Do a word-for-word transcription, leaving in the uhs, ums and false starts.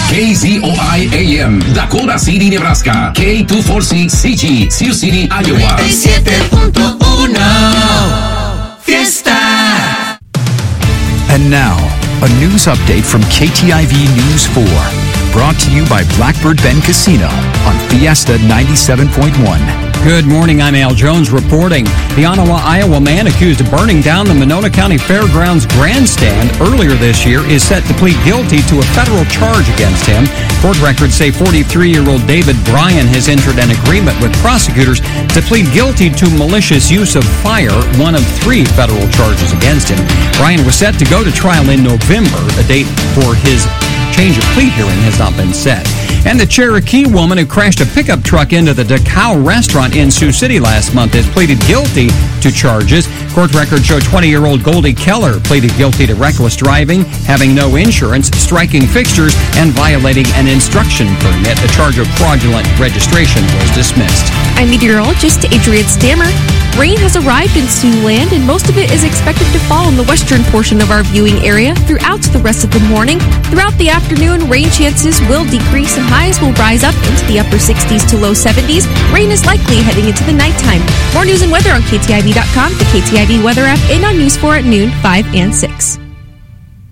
K Z O I A M, Dakota City, Nebraska. K two forty C G, Sioux City, Iowa. noventa y siete punto uno Fiesta. And now, a news update from K T I V News four. Brought to you by Blackbird Bend Casino on Fiesta ninety-seven point one. Good morning, I'm Al Jones reporting. The Ottawa, Iowa man accused of burning down the Monona County Fairgrounds grandstand earlier this year is set to plead guilty to a federal charge against him. Court records say forty-three-year-old David Bryan has entered an agreement with prosecutors to plead guilty to malicious use of fire, one of three federal charges against him. Bryan was set to go to trial in November. A date for his change of plea hearing has not been set. And the Cherokee woman who crashed a pickup truck into the DeKalb restaurant in Sioux City last month has pleaded guilty to charges. Court records show twenty-year-old Goldie Keller pleaded guilty to reckless driving, having no insurance, striking fixtures, and violating an instruction permit. A charge of fraudulent registration was dismissed. I'm meteorologist Adrienne Stammer. Rain has arrived in Siouxland, and most of it is expected to fall in the western portion of our viewing area throughout the rest of the morning. Throughout the afternoon, rain chances will decrease and highs will rise up into the upper sixties to low seventies. Rain is likely heading into the nighttime. More news and weather on K T I V dot com, the K T I V weather app, and on News four at noon, five, and six.